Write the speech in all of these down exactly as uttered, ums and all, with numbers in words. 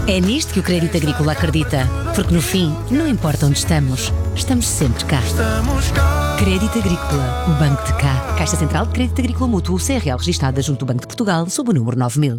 É nisto que o Crédito Agrícola acredita, porque no fim, não importa onde estamos, estamos sempre cá. Crédito Agrícola, o Banco de Cá. Caixa Central de Crédito Agrícola Mútuo, C R L registada junto do Banco de Portugal, sob o número nove mil.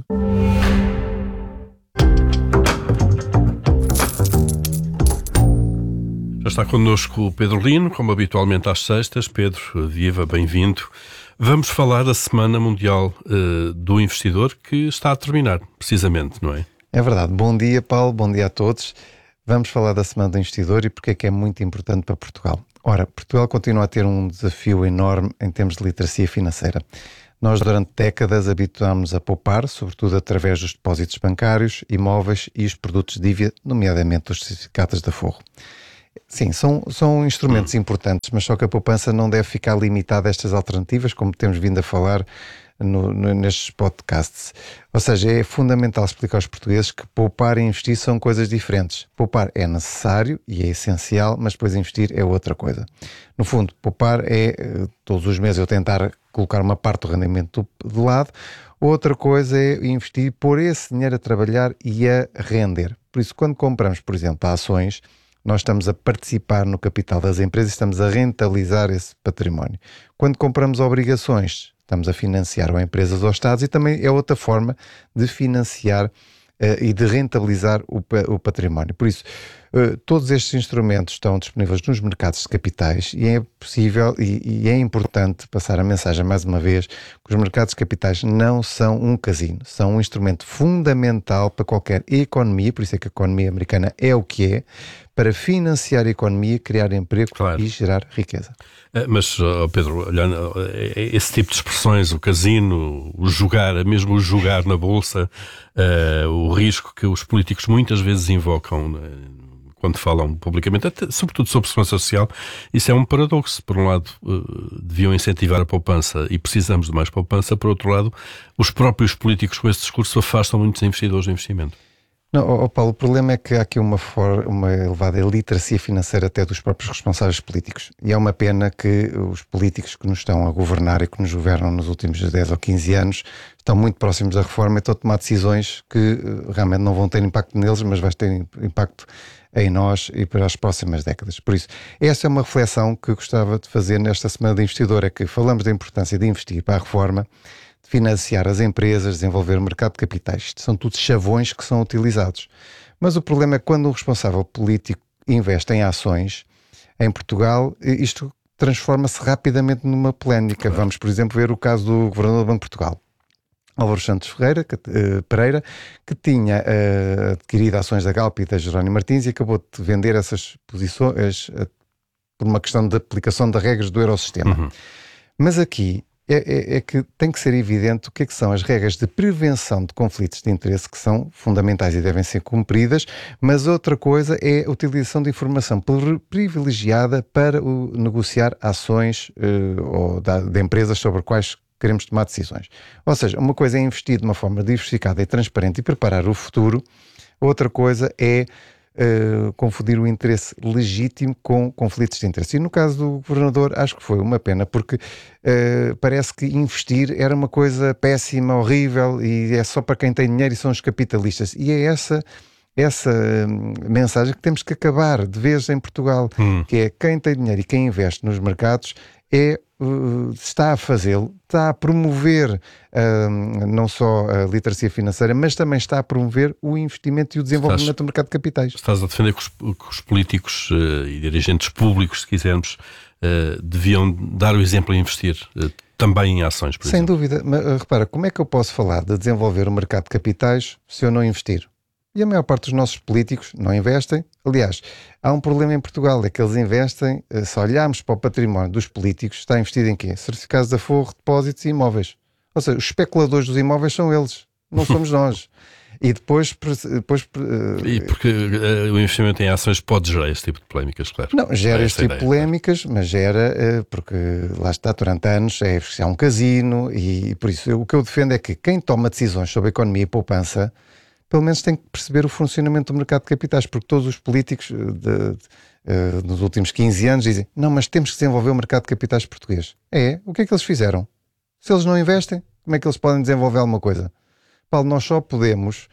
Já está connosco o Pedro Lino, como habitualmente às sextas. Pedro, viva, bem-vindo. Vamos falar da Semana Mundial uh, do Investidor, que está a terminar, precisamente, não é? É verdade. Bom dia, Paulo. Bom dia a todos. Vamos falar da Semana do Investidor e porque é que é muito importante para Portugal. Ora, Portugal continua a ter um desafio enorme em termos de literacia financeira. Nós, durante décadas, habituámos a poupar, sobretudo através dos depósitos bancários, imóveis e os produtos de dívida, nomeadamente os certificados de aforro. Sim, são, são instrumentos hum. importantes, mas só que a poupança não deve ficar limitada a estas alternativas, como temos vindo a falar no, no, nestes podcasts. Ou seja, é fundamental explicar aos portugueses que poupar e investir são coisas diferentes. Poupar é necessário e é essencial, mas depois investir é outra coisa. No fundo, poupar é, todos os meses eu tentar colocar uma parte do rendimento do, do lado. Outra coisa é investir, pôr esse dinheiro a trabalhar e a render. Por isso, quando compramos, por exemplo, ações, nós estamos a participar no capital das empresas, estamos a rentabilizar esse património. Quando compramos obrigações, estamos a financiar ou empresas ou Estados e também é outra forma de financiar uh, e de rentabilizar o, o património. Por isso, uh, todos estes instrumentos estão disponíveis nos mercados de capitais e é possível e, e é importante passar a mensagem mais uma vez que os mercados de capitais não são um casino, são um instrumento fundamental para qualquer economia, por isso é que a economia americana é o que é, para financiar a economia, criar emprego, claro, e gerar riqueza. Mas, Pedro, olhando esse tipo de expressões, o casino, o jogar, mesmo o jogar na bolsa, uh, o risco que os políticos muitas vezes invocam uh, quando falam publicamente, até, sobretudo sobre segurança social, isso é um paradoxo. Por um lado, uh, deviam incentivar a poupança e precisamos de mais poupança. Por outro lado, os próprios políticos com esse discurso afastam muitos investidores do investimento. Não, oh Paulo, o problema é que há aqui uma, for, uma elevada literacia financeira até dos próprios responsáveis políticos. E é uma pena que os políticos que nos estão a governar e que nos governam nos últimos dez ou quinze anos estão muito próximos da reforma e estão a tomar decisões que realmente não vão ter impacto neles, mas vai ter impacto em nós e para as próximas décadas. Por isso, essa é uma reflexão que eu gostava de fazer nesta Semana de Investidor, é que falamos da importância de investir para a reforma, de financiar as empresas, desenvolver o mercado de capitais. Isto são tudo chavões que são utilizados. Mas o problema é que quando um responsável político investe em ações, em Portugal, isto transforma-se rapidamente numa polémica. Claro. Vamos, por exemplo, ver o caso do Governador do Banco de Portugal, Álvaro Santos Ferreira, que, uh, Pereira, que tinha uh, adquirido ações da Galp e da Jerónimo Martins e acabou de vender essas posições uh, por uma questão de aplicação das regras do Eurosistema. Uhum. Mas aqui É, é, é que tem que ser evidente o que é que são as regras de prevenção de conflitos de interesse que são fundamentais e devem ser cumpridas, mas outra coisa é a utilização de informação privilegiada para o, negociar ações uh, ou da, de empresas sobre quais queremos tomar decisões. Ou seja, uma coisa é investir de uma forma diversificada e transparente e preparar o futuro, outra coisa é Uh, confundir o interesse legítimo com conflitos de interesse. E no caso do governador, acho que foi uma pena, porque uh, parece que investir era uma coisa péssima, horrível, e é só para quem tem dinheiro e são os capitalistas. E é essa, essa hum, mensagem que temos que acabar de vez em Portugal, hum. que é quem tem dinheiro e quem investe nos mercados é Uh, está a fazê-lo, está a promover uh, não só a literacia financeira, mas também está a promover o investimento e o desenvolvimento estás, do mercado de capitais. Estás a defender que os, que os políticos uh, e dirigentes públicos, se quisermos, uh, deviam dar o exemplo a investir uh, também em ações, por Sem exemplo. dúvida, mas uh, repara, como é que eu posso falar de desenvolver o mercado de capitais se eu não investir? E a maior parte dos nossos políticos não investem. Aliás, há um problema em Portugal, é que eles investem, se olharmos para o património dos políticos, está investido em quê? Certificados de aforro, depósitos e imóveis. Ou seja, os especuladores dos imóveis são eles, não somos nós. E depois... depois e porque uh, o investimento em ações pode gerar esse tipo de polémicas, claro. Não, gera este tipo de polémicas, claro. Mas gera, uh, porque lá está, durante anos, é, é um casino, e, e por isso eu, o que eu defendo é que quem toma decisões sobre economia e poupança pelo menos tem que perceber o funcionamento do mercado de capitais, porque todos os políticos de, de, de, nos últimos quinze anos dizem, não, mas temos que desenvolver o mercado de capitais português. É, o que é que eles fizeram? Se eles não investem, como é que eles podem desenvolver alguma coisa? Paulo, nós só podemos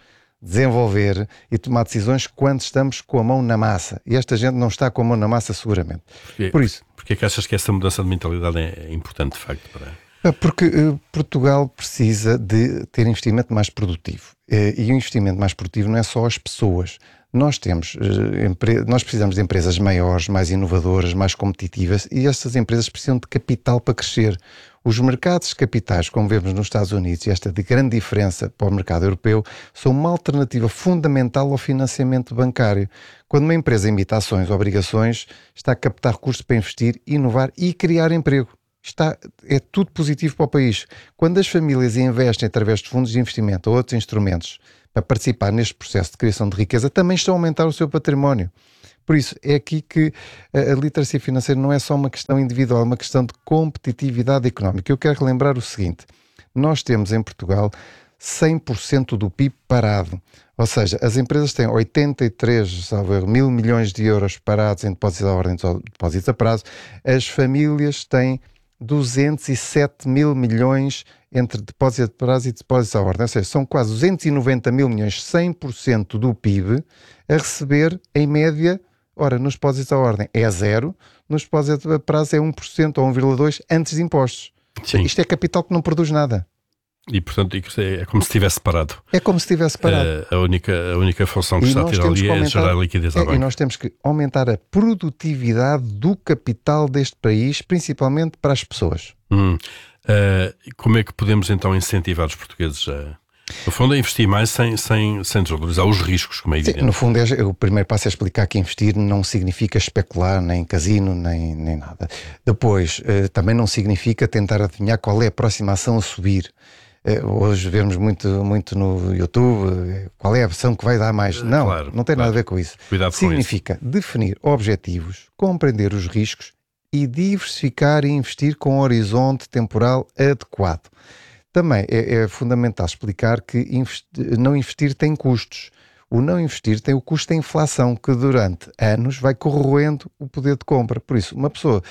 desenvolver e tomar decisões quando estamos com a mão na massa. E esta gente não está com a mão na massa seguramente. Porquê, Por isso, porque é que achas que essa mudança de mentalidade é importante, de facto, para... Porque uh, Portugal precisa de ter investimento mais produtivo. Uh, e o investimento mais produtivo não é só as pessoas. Nós temos, uh, empre... nós precisamos de empresas maiores, mais inovadoras, mais competitivas, e estas empresas precisam de capital para crescer. Os mercados de capitais, como vemos nos Estados Unidos, e esta de grande diferença para o mercado europeu, são uma alternativa fundamental ao financiamento bancário. Quando uma empresa emite ações ou obrigações, está a captar recursos para investir, inovar e criar emprego. Está, é tudo positivo para o país. Quando as famílias investem através de fundos de investimento ou outros instrumentos para participar neste processo de criação de riqueza, também estão a aumentar o seu património. Por isso, é aqui que a literacia financeira não é só uma questão individual, é uma questão de competitividade económica. Eu quero relembrar o seguinte: nós temos em Portugal cem por cento do P I B parado. Ou seja, as empresas têm oitenta e três, salvo erro, mil milhões de euros parados em depósitos à ordem de depósitos a prazo. As famílias têm duzentos e sete mil milhões entre depósitos a prazo e depósitos à ordem. Ou seja, são quase duzentos e noventa mil milhões, cem por cento do P I B, a receber, em média, ora, nos depósitos à ordem é zero, nos depósitos a prazo é um por cento ou um vírgula dois por cento antes de impostos. Sim. Isto é capital que não produz nada. E, portanto, é como se estivesse parado. É como se estivesse parado. A, a, única, a única função que e está a ter ali é gerar liquidez ao é, banco. E nós temos que aumentar a produtividade do capital deste país, principalmente para as pessoas. Hum. Uh, como é que podemos, então, incentivar os portugueses a... No fundo, é investir mais sem, sem, sem desvalorizar os riscos, como é evidente. Sim, no fundo, é, o primeiro passo é explicar que investir não significa especular, nem casino, nem, nem nada. Depois, eh, também não significa tentar adivinhar qual é a próxima ação a subir. Eh, hoje vemos muito, muito no YouTube eh, qual é a ação que vai dar mais. Não, claro, não tem claro. nada a ver com isso. Cuidado Significa com isso. Definir objetivos, compreender os riscos e diversificar e investir com um horizonte temporal adequado. Também é, é fundamental explicar que investir, não investir tem custos. O não investir tem o custo da inflação, que durante anos vai corroendo o poder de compra. Por isso, uma pessoa,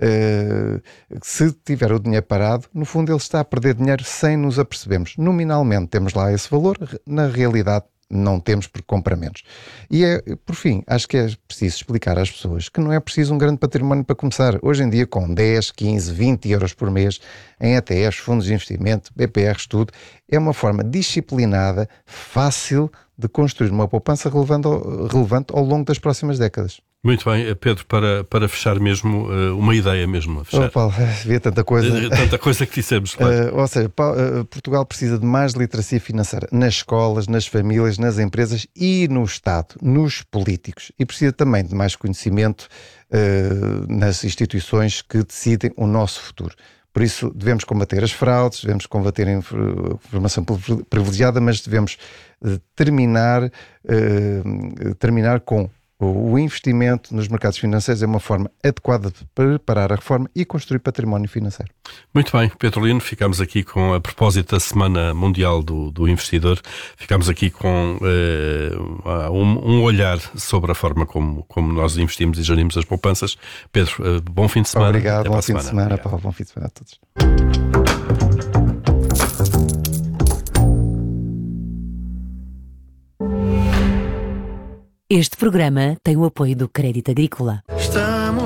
uh, se tiver o dinheiro parado, no fundo ele está a perder dinheiro sem nos apercebermos. Nominalmente temos lá esse valor, na realidade não temos porque compra menos. E é, por fim, acho que é preciso explicar às pessoas que não é preciso um grande património para começar. Hoje em dia, com dez, quinze, vinte euros por mês em E T Fs, fundos de investimento, B P Rs, tudo, é uma forma disciplinada, fácil de construir uma poupança relevante ao, relevante ao longo das próximas décadas. Muito bem, Pedro, para, para fechar mesmo, uma ideia mesmo a fechar. Oh, Paulo, havia tanta coisa. Tanta coisa que dissemos, claro. Uh, ou seja, Portugal precisa de mais literacia financeira nas escolas, nas famílias, nas empresas e no Estado, nos políticos. E precisa também de mais conhecimento uh, nas instituições que decidem o nosso futuro. Por isso, devemos combater as fraudes, devemos combater a informação privilegiada, mas devemos uh, terminar, uh, terminar com o investimento nos mercados financeiros. É uma forma adequada de preparar a reforma e construir património financeiro. Muito bem, Pedro Lino, ficamos aqui com, a propósito da Semana Mundial do, do Investidor, ficamos aqui com uh, um, um olhar sobre a forma como, como nós investimos e gerimos as poupanças. Pedro, uh, bom fim de semana. Obrigado, Até bom fim semana. de semana, Obrigado. Paulo, bom fim de semana a todos. Este programa tem o apoio do Crédito Agrícola.